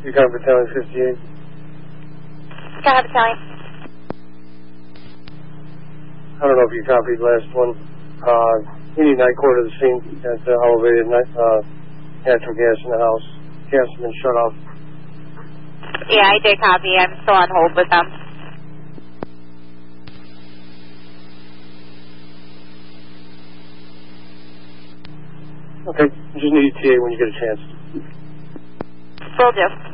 You got Battalion 58. Go ahead, Battalion. I don't know if you copied last one. Any night court of the scene at the elevated natural gas in the house. Gas has been shut off. Yeah, I did copy. I'm still on hold with them. Okay, just need ETA when you get a chance. Will do.